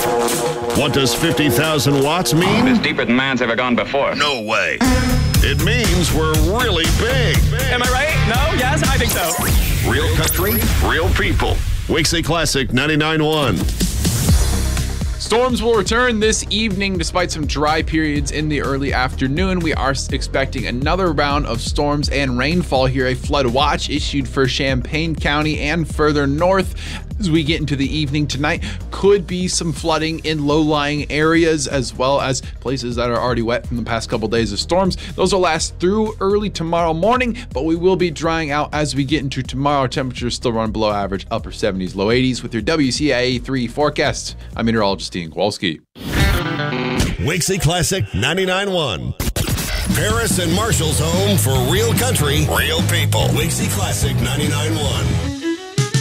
What does 50,000 watts mean? It's deeper than man's ever gone before. No way. It means we're really big. Am I right? No? Yes? I think so. Real country, real people. Wixie Classic 99.1. Storms will return this evening despite some dry periods in the early afternoon. We are expecting another round of storms and rainfall here. A flood watch issued for Champaign County and further north. As we get into the evening tonight, could be some flooding in low-lying areas as well as places that are already wet from the past couple days of storms. Those will last through early tomorrow morning, but we will be drying out as we get into tomorrow. Temperatures still run below average, upper 70s, low 80s with your WCIA 3 forecast. I'm meteorologist Ian Kowalski. Wixie Classic 99.1. Paris and Marshall's home for real country, real people. Wixie Classic 99.1.